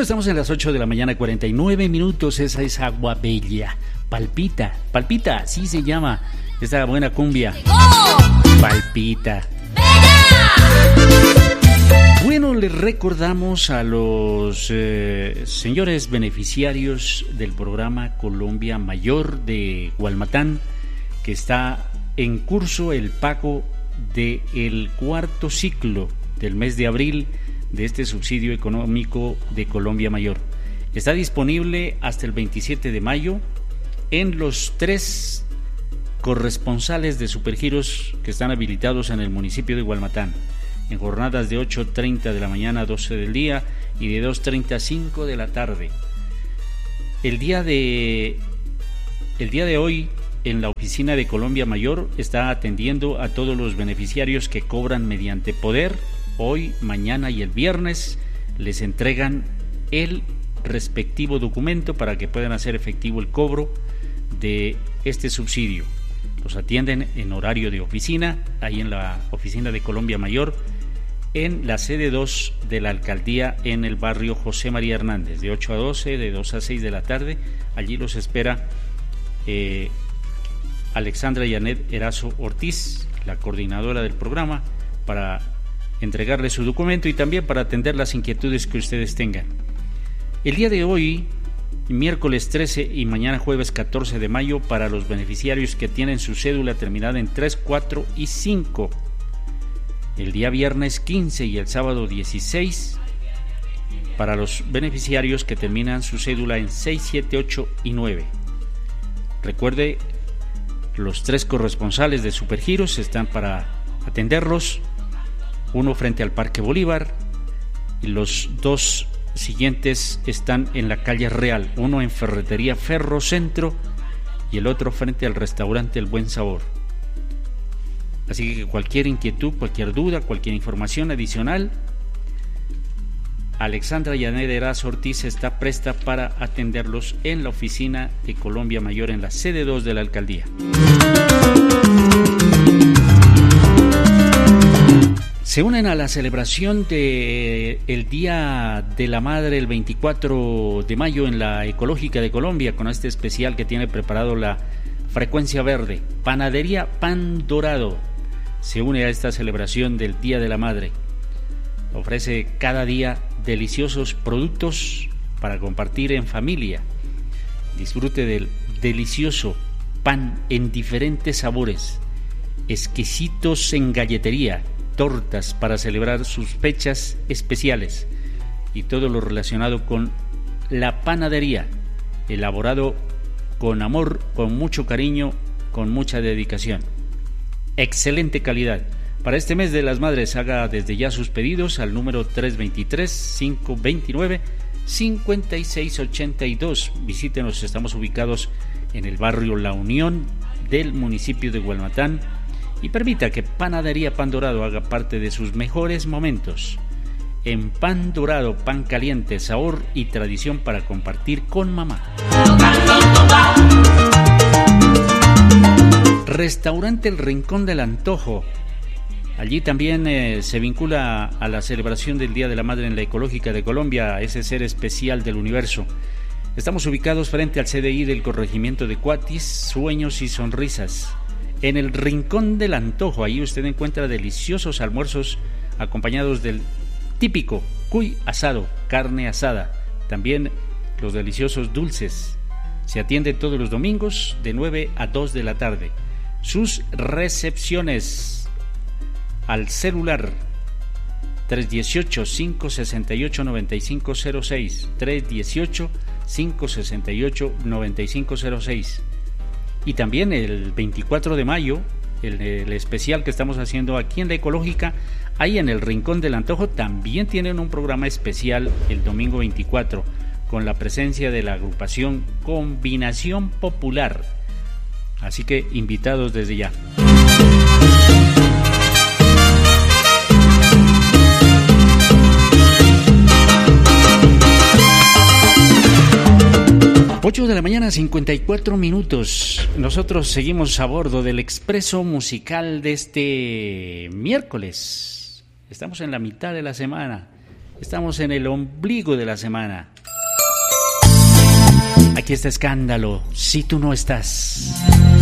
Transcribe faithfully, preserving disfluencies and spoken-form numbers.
estamos en las ocho de la mañana, cuarenta y nueve minutos. Esa es Agua Bella. Palpita, palpita, así se llama esta buena cumbia. Palpita. Bueno, les recordamos a los eh, señores beneficiarios del programa Colombia Mayor de Gualmatán que está en curso el pago del cuarto ciclo del mes de abril de este subsidio económico de Colombia Mayor. Está disponible hasta el veintisiete de mayo en los tres corresponsales de Supergiros que están habilitados en el municipio de Gualmatán, en jornadas de ocho treinta de la mañana a doce del día y de dos treinta a cinco de la tarde. El día de, el día de hoy, en la oficina de Colombia Mayor, está atendiendo a todos los beneficiarios que cobran mediante poder. Hoy, mañana y el viernes les entregan el respectivo documento para que puedan hacer efectivo el cobro de este subsidio. Los atienden en horario de oficina, ahí en la oficina de Colombia Mayor, en la sede dos de la alcaldía en el barrio José María Hernández, de ocho a doce, de dos a seis de la tarde. Allí los espera eh, Alexandra Yanet Erazo Ortiz, la coordinadora del programa, para entregarle su documento y también para atender las inquietudes que ustedes tengan. El día de hoy, miércoles trece y mañana jueves catorce de mayo, para los beneficiarios que tienen su cédula terminada en tres, cuatro y cinco. El día viernes quince y el sábado dieciséis, para los beneficiarios que terminan su cédula en seis, siete, ocho y nueve. Recuerde, los tres corresponsales de Supergiros están para atenderlos, uno frente al Parque Bolívar y los dos siguientes están en la calle Real, uno en Ferretería Ferrocentro y el otro frente al restaurante El Buen Sabor. Así que cualquier inquietud, cualquier duda, cualquier información adicional, Alexandra Yanet Erazo Ortiz está presta para atenderlos en la oficina de Colombia Mayor en la sede dos de la alcaldía. Se unen a la celebración de el Día de la Madre el veinticuatro de mayo en la Ecológica de Colombia, con este especial que tiene preparado la Frecuencia Verde. Panadería Pan Dorado se une a esta celebración del Día de la Madre. Ofrece cada día deliciosos productos para compartir en familia. Disfrute del delicioso pan en diferentes sabores, exquisitos en galletería, tortas para celebrar sus fechas especiales y todo lo relacionado con la panadería, elaborado con amor, con mucho cariño, con mucha dedicación. Excelente calidad. Para este mes de las madres, haga desde ya sus pedidos al número tres dos tres, cinco dos nueve, cinco seis ocho dos. Visítenos, estamos ubicados en el barrio La Unión del municipio de Gualmatán y permita que Panadería Pan Dorado haga parte de sus mejores momentos. En Pan Dorado, pan caliente, sabor y tradición para compartir con mamá. Restaurante El Rincón del Antojo. Allí también eh, se vincula a la celebración del Día de la Madre en la Ecológica de Colombia, ese ser especial del universo. Estamos ubicados frente al C D I del corregimiento de Cuatis, Sueños y Sonrisas. En El Rincón del Antojo, ahí usted encuentra deliciosos almuerzos acompañados del típico cuy asado, carne asada, también los deliciosos dulces. Se atiende todos los domingos de nueve a dos de la tarde. Sus recepciones al celular tres uno ocho, cinco seis ocho, nueve cinco cero seis, tres uno ocho, cinco seis ocho, nueve cinco cero seis. Y también el veinticuatro de mayo, el, el especial que estamos haciendo aquí en la Ecológica, ahí en El Rincón del Antojo, también tienen un programa especial el domingo veinticuatro, con la presencia de la agrupación Combinación Popular. Así que invitados desde ya. ocho de la mañana, cincuenta y cuatro minutos. Nosotros seguimos a bordo del expreso musical de este miércoles. Estamos en la mitad de la semana. Estamos en el ombligo de la semana. Aquí está Escándalo, si tú no estás.